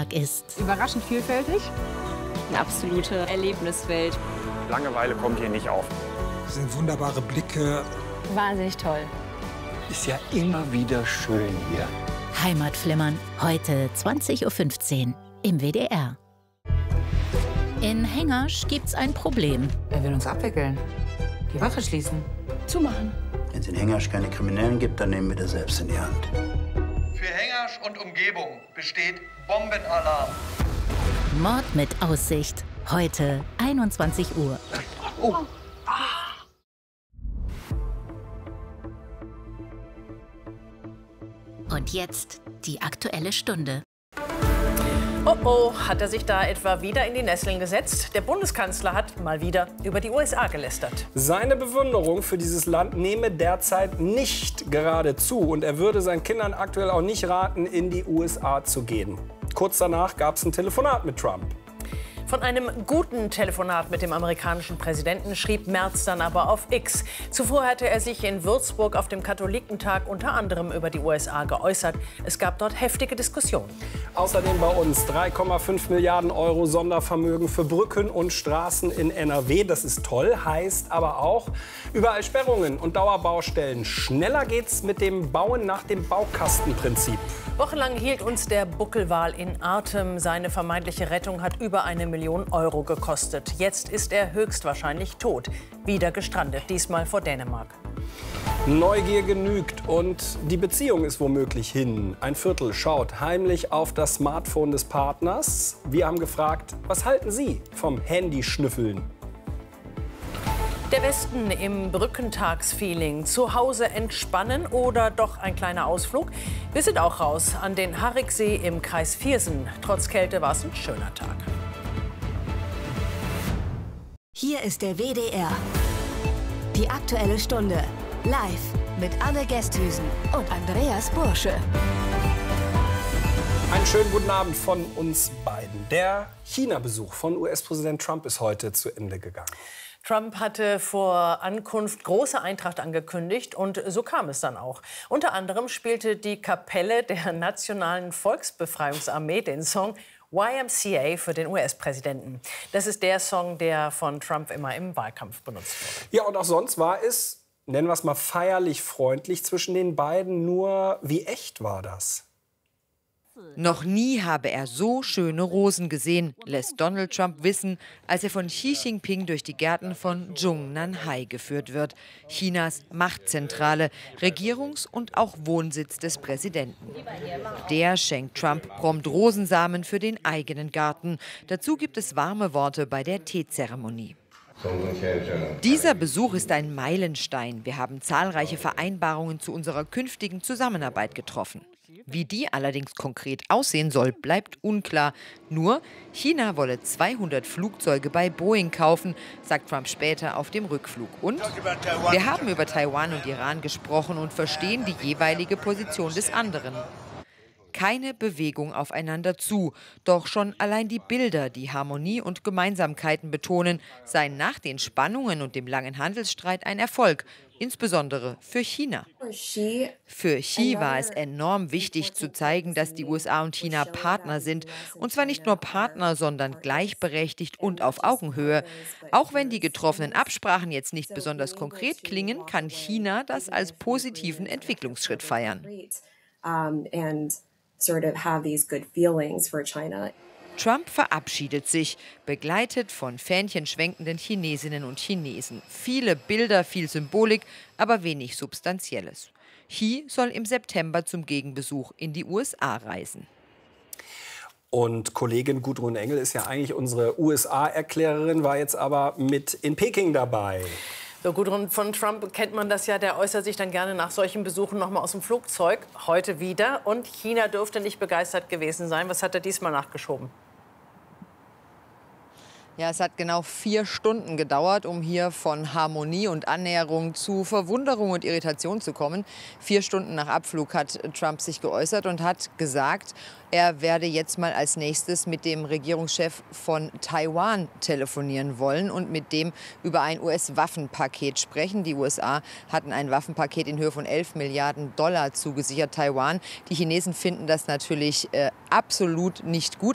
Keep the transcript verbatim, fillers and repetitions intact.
Alltag ist. Überraschend vielfältig. Eine absolute Erlebniswelt. Langeweile kommt hier nicht auf. Das sind wunderbare Blicke. Wahnsinnig toll. Ist ja immer wieder schön hier. Heimatflimmern, heute zwanzig Uhr fünfzehn im W D R. In Hengersch gibt's ein Problem. Er will uns abwickeln. Die Wache schließen. Zumachen. Wenn es in Hengersch keine Kriminellen gibt, dann nehmen wir das selbst in die Hand. Für Hengersch und Umgebung besteht Bombenalarm. Mord mit Aussicht, heute einundzwanzig Uhr. Oh. Und jetzt die Aktuelle Stunde. Oh oh, hat er sich da etwa wieder in die Nesseln gesetzt? Der Bundeskanzler hat mal wieder über die U S A gelästert. Seine Bewunderung für dieses Land nehme derzeit nicht gerade zu. Und er würde seinen Kindern aktuell auch nicht raten, in die U S A zu gehen. Kurz danach gab es ein Telefonat mit Trump. Von einem guten Telefonat mit dem amerikanischen Präsidenten schrieb Merz dann aber auf X. Zuvor hatte er sich in Würzburg auf dem Katholikentag unter anderem über die U S A geäußert. Es gab dort heftige Diskussionen. Außerdem bei uns drei Komma fünf Milliarden Euro Sondervermögen für Brücken und Straßen in N R W. Das ist toll, heißt aber auch überall Sperrungen und Dauerbaustellen. Schneller geht's mit dem Bauen nach dem Baukastenprinzip. Wochenlang hielt uns der Buckelwal in Atem. Seine vermeintliche Rettung hat über eine Million Euro gekostet. Jetzt ist er höchstwahrscheinlich tot. Wieder gestrandet, diesmal vor Dänemark. Neugier genügt und die Beziehung ist womöglich hin. Ein Viertel schaut heimlich auf das Smartphone des Partners. Wir haben gefragt, was halten Sie vom Handyschnüffeln? Der Westen im Brückentagsfeeling. Zu Hause entspannen oder doch ein kleiner Ausflug? Wir sind auch raus an den Hariksee im Kreis Viersen. Trotz Kälte war es ein schöner Tag. Hier ist der W D R. Die Aktuelle Stunde. Live mit Anne Gesthüsen und Andreas Bursche. Einen schönen guten Abend von uns beiden. Der China-Besuch von U S-Präsident Trump ist heute zu Ende gegangen. Trump hatte vor Ankunft große Eintracht angekündigt und so kam es dann auch. Unter anderem spielte die Kapelle der Nationalen Volksbefreiungsarmee den Song Y M C A für den U S-Präsidenten. Das ist der Song, der von Trump immer im Wahlkampf benutzt wurde. Ja, und auch sonst war es, nennen wir es mal feierlich freundlich zwischen den beiden. Nur wie echt war das? Noch nie habe er so schöne Rosen gesehen, lässt Donald Trump wissen, als er von Xi Jinping durch die Gärten von Zhongnanhai geführt wird. Chinas Machtzentrale, Regierungs- und auch Wohnsitz des Präsidenten. Der schenkt Trump prompt Rosensamen für den eigenen Garten. Dazu gibt es warme Worte bei der Teezeremonie. Dieser Besuch ist ein Meilenstein. Wir haben zahlreiche Vereinbarungen zu unserer künftigen Zusammenarbeit getroffen. Wie die allerdings konkret aussehen soll, bleibt unklar. Nur, China wolle zweihundert Flugzeuge bei Boeing kaufen, sagt Trump später auf dem Rückflug. Und wir haben über Taiwan und Iran gesprochen und verstehen die jeweilige Position des anderen. Keine Bewegung aufeinander zu. Doch schon allein die Bilder, die Harmonie und Gemeinsamkeiten betonen, seien nach den Spannungen und dem langen Handelsstreit ein Erfolg. Insbesondere für China. Für Xi war es enorm wichtig zu zeigen, dass die U S A und China Partner sind. Und zwar nicht nur Partner, sondern gleichberechtigt und auf Augenhöhe. Auch wenn die getroffenen Absprachen jetzt nicht besonders konkret klingen, kann China das als positiven Entwicklungsschritt feiern. Trump verabschiedet sich, begleitet von fähnchenschwenkenden Chinesinnen und Chinesen. Viele Bilder, viel Symbolik, aber wenig Substanzielles. Xi soll im September zum Gegenbesuch in die U S A reisen. Und Kollegin Gudrun Engel ist ja eigentlich unsere U S A-Erklärerin, war jetzt aber mit in Peking dabei. So, Gudrun, von Trump kennt man das ja, der äußert sich dann gerne nach solchen Besuchen noch mal aus dem Flugzeug. Heute wieder. Und China dürfte nicht begeistert gewesen sein. Was hat er diesmal nachgeschoben? Ja, es hat genau vier Stunden gedauert, um hier von Harmonie und Annäherung zu Verwunderung und Irritation zu kommen. Vier Stunden nach Abflug hat Trump sich geäußert und hat gesagt, er werde jetzt mal als nächstes mit dem Regierungschef von Taiwan telefonieren wollen und mit dem über ein U S-Waffenpaket sprechen. Die U S A hatten ein Waffenpaket in Höhe von elf Milliarden Dollar zugesichert Taiwan. Die Chinesen finden das natürlich äh, absolut nicht gut.